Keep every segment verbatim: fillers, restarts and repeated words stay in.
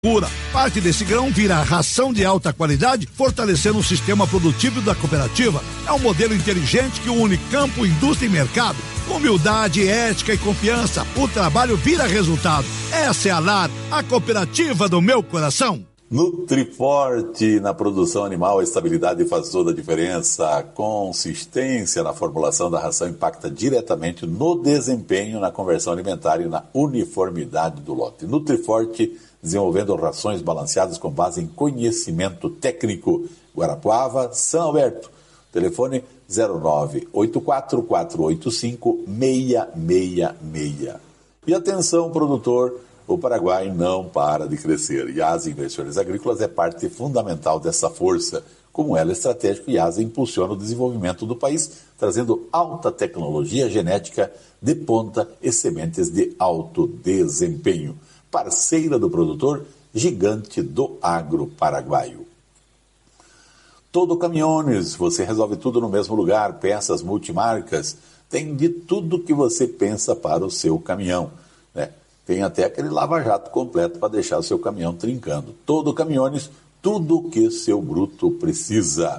Parte desse grão vira ração de alta qualidade, fortalecendo o sistema produtivo da cooperativa. É um modelo inteligente que une campo, indústria e mercado. Humildade, ética e confiança. O trabalho vira resultado. Essa é a L A R, a cooperativa do meu coração. Nutriforte, na produção animal, a estabilidade faz toda a diferença. A consistência na formulação da ração impacta diretamente no desempenho, na conversão alimentar e na uniformidade do lote. Nutriforte, desenvolvendo rações balanceadas com base em conhecimento técnico. Guarapuava, São Alberto. Telefone zero nove oito quatro quatro oito cinco seis seis seis. E atenção, produtor, o Paraguai não para de crescer. IASA Investimentos Agrícolas é parte fundamental dessa força. Como ela é estratégica, IASA impulsiona o desenvolvimento do país, trazendo alta tecnologia genética de ponta e sementes de alto desempenho. Parceira do produtor, gigante do agro paraguaio. Todo Caminhões, você resolve tudo no mesmo lugar, peças multimarcas, tem de tudo que você pensa para o seu caminhão, né? Tem até aquele lava-jato completo para deixar o seu caminhão trincando. Todo Caminhões, tudo que seu bruto precisa.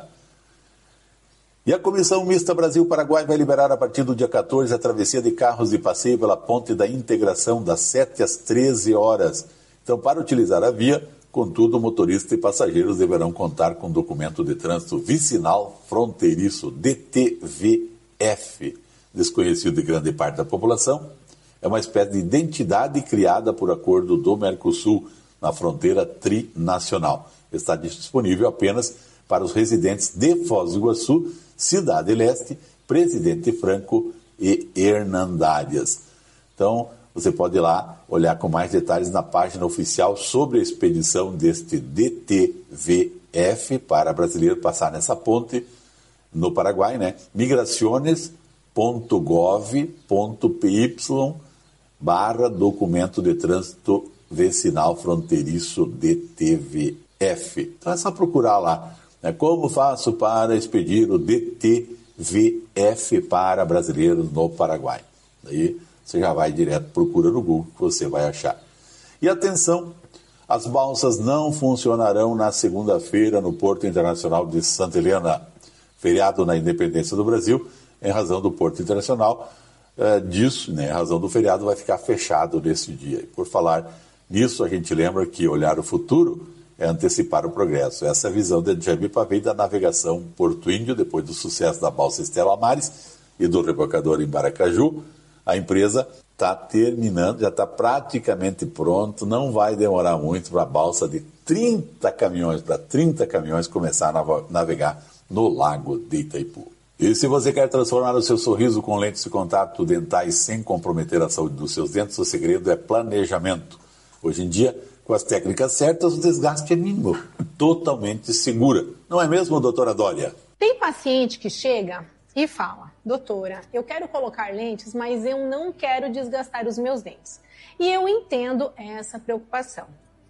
E a Comissão Mista Brasil-Paraguai vai liberar a partir do dia quatorze a travessia de carros de passeio pela Ponte da Integração das sete às treze horas. Então, para utilizar a via, contudo, motorista e passageiros deverão contar com documento de trânsito vicinal fronteiriço, D T V F, desconhecido de grande parte da população. É uma espécie de identidade criada por acordo do Mercosul na fronteira trinacional. Está disponível apenas para os residentes de Foz do Iguaçu, Cidade Leste, Presidente Franco e Hernandárias. Então, você pode ir lá olhar com mais detalhes na página oficial sobre a expedição deste D T V F para brasileiro passar nessa ponte no Paraguai, né? migraciones ponto gov ponto p y barra documento de trânsito vicinal fronteiriço D T V F. Então é só procurar lá, né? Como faço para expedir o D T V F para brasileiros no Paraguai? Daí você já vai direto, procura no Google que você vai achar. E atenção, as balsas não funcionarão na segunda-feira no Porto Internacional de Santa Helena, feriado na Independência do Brasil, em razão do Porto Internacional. É, disso, né, em razão do feriado, vai ficar fechado nesse dia. E por falar nisso, a gente lembra que olhar o futuro é antecipar o progresso. Essa é a visão de Jaime Pavei da navegação Porto Índio, depois do sucesso da balsa Estela Maris e do rebocador em Baracaju. A empresa está terminando, já está praticamente pronto, não vai demorar muito para a balsa de trinta caminhões, para trinta caminhões começar a navegar no Lago de Itaipu. E se você quer transformar o seu sorriso com lentes de contato dentais sem comprometer a saúde dos seus dentes, o segredo é planejamento. Hoje em dia, com as técnicas certas, o desgaste é mínimo, totalmente segura. Não é mesmo, doutora Dória? Tem paciente que chega e fala: doutora, eu quero colocar lentes, mas eu não quero desgastar os meus dentes. E eu entendo essa preocupação.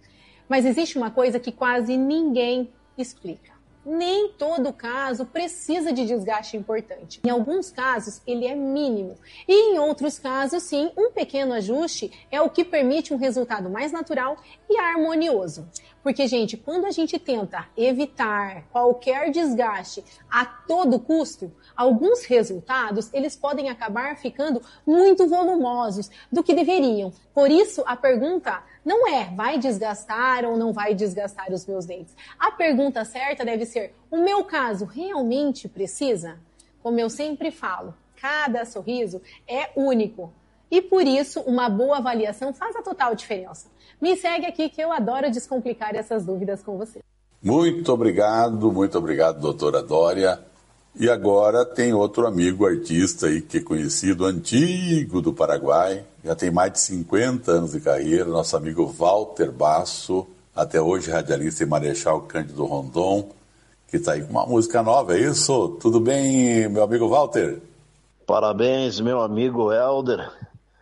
Mas existe uma coisa que quase ninguém explica. Nem todo caso precisa de desgaste importante. Em alguns casos, ele é mínimo. E em outros casos, sim, um pequeno ajuste é o que permite um resultado mais natural e harmonioso. Porque, gente, quando a gente tenta evitar qualquer desgaste a todo custo, alguns resultados, eles podem acabar ficando muito volumosos do que deveriam. Por isso, a pergunta não é, vai desgastar ou não vai desgastar os meus dentes? A pergunta certa deve ser, o meu caso realmente precisa? Como eu sempre falo, cada sorriso é único. E por isso, uma boa avaliação faz a total diferença. Me segue aqui que eu adoro descomplicar essas dúvidas com você. Muito obrigado, muito obrigado, doutora Dória. E agora tem outro amigo artista aí que é conhecido, antigo do Paraguai, já tem mais de cinquenta anos de carreira, nosso amigo Walter Basso, até hoje radialista e Marechal Cândido Rondon, que está aí com uma música nova, é isso? Tudo bem, meu amigo Walter? Parabéns, meu amigo Helder,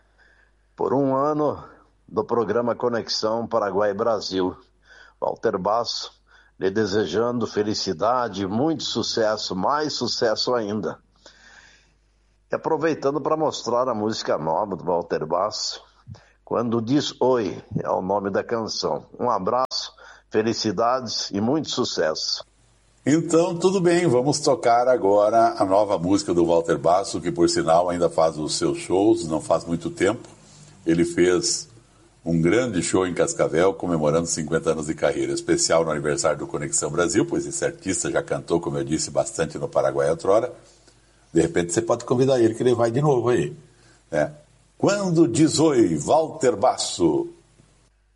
por um ano do programa Conexão Paraguai-Brasil. Walter Basso, lhe desejando felicidade, muito sucesso, mais sucesso ainda. E aproveitando para mostrar a música nova do Walter Basso, Quando Diz Oi é o nome da canção. Um abraço, felicidades e muito sucesso. Então, tudo bem, vamos tocar agora a nova música do Walter Basso, que por sinal ainda faz os seus shows, não faz muito tempo. Ele fez um grande show em Cascavel, comemorando cinquenta anos de carreira, especial no aniversário do Conexão Brasil, pois esse artista já cantou, como eu disse, bastante no Paraguai outrora. De repente você pode convidar ele, que ele vai de novo aí. É. Quando Diz Oi, Walter Basso.